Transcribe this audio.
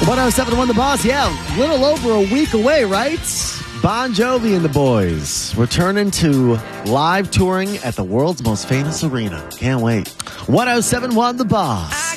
107.1 The Boss. Yeah, a little over a week away, right? Bon Jovi and the boys returning to live touring at the world's most famous arena. Can't wait. 107.1 The Boss.